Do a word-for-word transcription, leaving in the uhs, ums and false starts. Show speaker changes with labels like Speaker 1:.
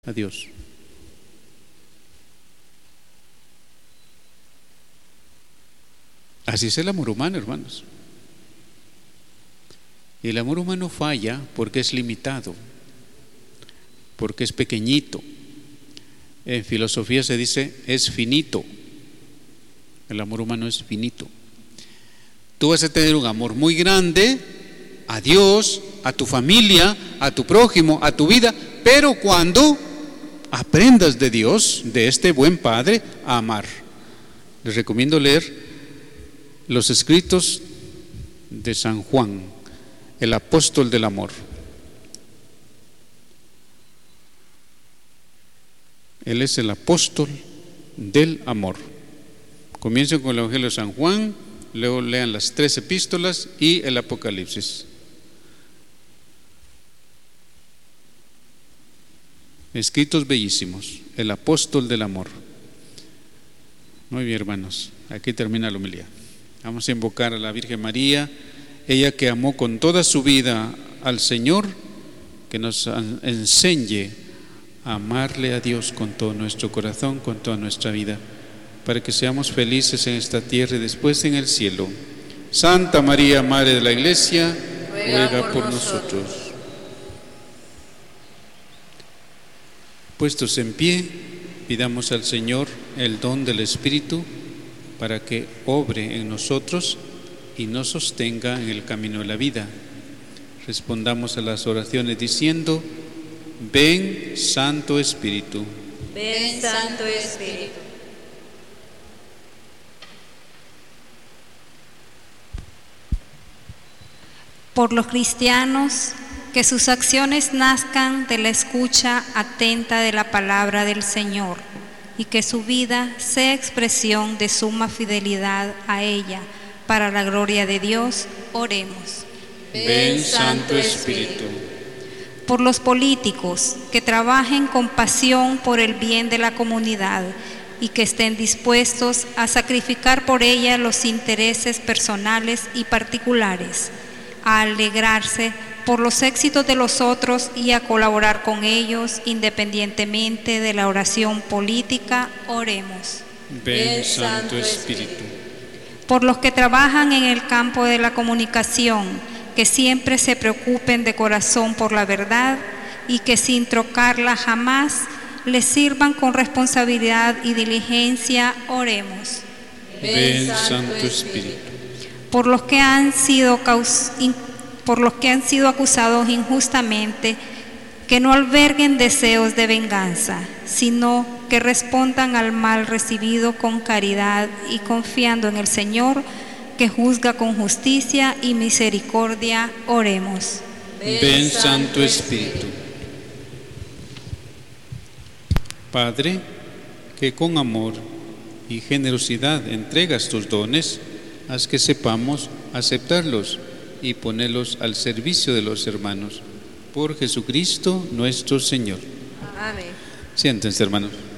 Speaker 1: a Dios. Así es el amor humano, hermanos. Y el amor humano falla porque es limitado, porque es pequeñito. En filosofía se dice es finito. El amor humano es finito. Tú vas a tener un amor muy grande a Dios, a tu familia, a tu prójimo, a tu vida, pero cuando aprendas de Dios, de este buen Padre, a amar. Les recomiendo leer los escritos de San Juan, el apóstol del amor. Él es el apóstol del amor. Comiencen con el Evangelio de San Juan, luego lean las tres epístolas y el Apocalipsis. Escritos bellísimos, el apóstol del amor. Muy bien, hermanos, aquí termina la homilía. Vamos a invocar a la Virgen María, ella que amó con toda su vida al Señor, que nos enseñe a amarle a Dios con todo nuestro corazón, con toda nuestra vida, para que seamos felices en esta tierra y después en el cielo. Santa María, Madre de la Iglesia, ruega, ruega por, por nosotros. nosotros. Puestos en pie, pidamos al Señor el don del Espíritu para que obre en nosotros y nos sostenga en el camino de la vida. Respondamos a las oraciones diciendo: ven, Santo Espíritu.
Speaker 2: Ven, Santo Espíritu.
Speaker 3: Por los cristianos, que sus acciones nazcan de la escucha atenta de la palabra del Señor y que su vida sea expresión de suma fidelidad a ella. Para la gloria de Dios, oremos.
Speaker 1: Ven, Santo Espíritu.
Speaker 3: Por los políticos, que trabajen con pasión por el bien de la comunidad y que estén dispuestos a sacrificar por ella los intereses personales y particulares, a alegrarse por los éxitos de los otros y a colaborar con ellos independientemente de la oración política, oremos.
Speaker 1: Ven, Santo Espíritu.
Speaker 3: Por los que trabajan en el campo de la comunicación, que siempre se preocupen de corazón por la verdad y que sin trocarla jamás les sirvan con responsabilidad y diligencia, oremos.
Speaker 1: Ven, Santo Espíritu.
Speaker 3: Por los que han sido caus por los que han sido acusados injustamente, que no alberguen deseos de venganza, sino que respondan al mal recibido con caridad y confiando en el Señor, que juzga con justicia y misericordia, oremos.
Speaker 1: Ven, Santo Espíritu. Padre, que con amor y generosidad entregas tus dones, haz que sepamos aceptarlos y ponerlos al servicio de los hermanos. Por Jesucristo nuestro Señor.
Speaker 2: Amén.
Speaker 1: Siéntense, hermanos.